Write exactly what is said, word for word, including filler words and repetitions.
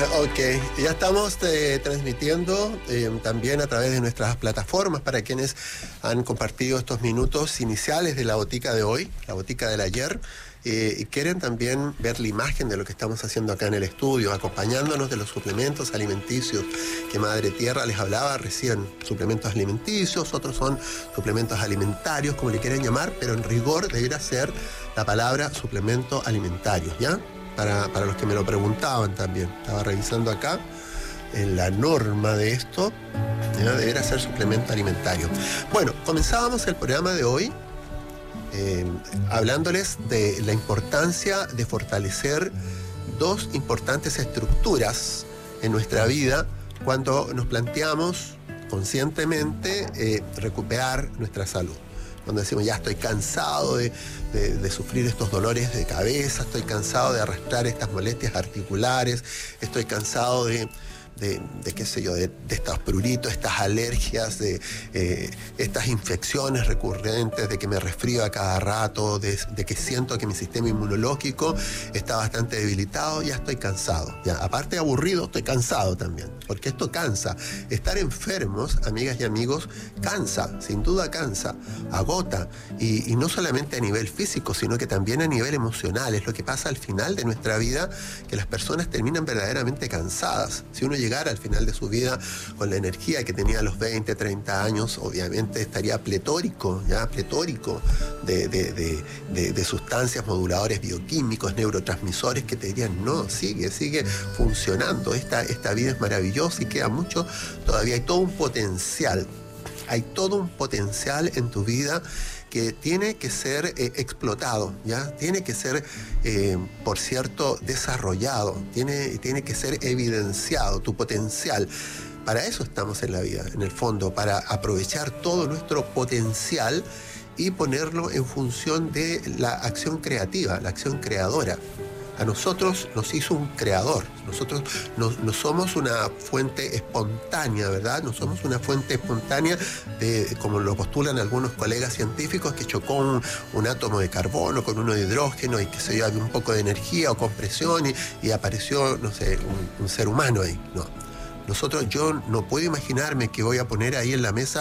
Ok, ya estamos eh, transmitiendo eh, también a través de nuestras plataformas para quienes han compartido estos minutos iniciales de la botica de hoy, la botica del ayer, eh, y quieren también ver la imagen de lo que estamos haciendo acá en el estudio, acompañándonos de los suplementos alimenticios que Madre Tierra les hablaba recién. Suplementos alimenticios, otros son suplementos alimentarios, como le quieren llamar, pero en rigor debería ser la palabra suplemento alimentario, ¿ya? Para, para los que me lo preguntaban también. Estaba revisando acá en la norma de esto, ¿ya? Debería ser suplemento alimentario. Bueno, comenzábamos el programa de hoy eh, hablándoles de la importancia de fortalecer dos importantes estructuras en nuestra vida cuando nos planteamos conscientemente eh, recuperar nuestra salud. Cuando decimos, ya estoy cansado de, de, de sufrir estos dolores de cabeza, estoy cansado de arrastrar estas molestias articulares, estoy cansado de, de, de qué sé yo, de, de estos pruritos, estas alergias, de eh, estas infecciones recurrentes, de que me resfrío a cada rato, de, de que siento que mi sistema inmunológico está bastante debilitado, ya estoy cansado. Ya, aparte de aburrido, estoy cansado también, porque esto cansa. Estar enfermos, amigas y amigos, cansa, sin duda cansa, agota, y, y no solamente a nivel físico, sino que también a nivel emocional. Es lo que pasa al final de nuestra vida, que las personas terminan verdaderamente cansadas. Si uno llegara al final de su vida con la energía que tenía a los veinte, treinta años, obviamente estaría pletórico, ya pletórico de, de, de, de, de sustancias, moduladores bioquímicos, neurotransmisores que te dirían, no, sigue, sigue funcionando, esta, esta vida es maravillosa y queda mucho, todavía hay todo un potencial, hay todo un potencial en tu vida que tiene que ser eh, explotado, ¿ya? Tiene que ser, eh, por cierto, desarrollado, tiene, tiene que ser evidenciado, tu potencial. Para eso estamos en la vida, en el fondo, para aprovechar todo nuestro potencial y ponerlo en función de la acción creativa, la acción creadora. A nosotros nos hizo un creador, nosotros no, no somos una fuente espontánea, ¿verdad? No somos una fuente espontánea, de, como lo postulan algunos colegas científicos, que chocó un, un átomo de carbono con uno de hidrógeno y que se dio un poco de energía o compresión y, y apareció, no sé, un, un ser humano ahí. No. Nosotros, yo no puedo imaginarme que voy a poner ahí en la mesa